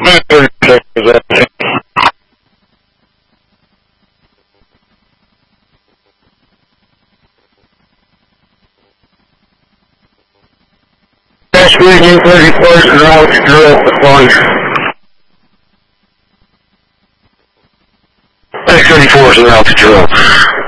36 is out. Dash reading 34 and out to drill the plunge. 34 is an out to drill.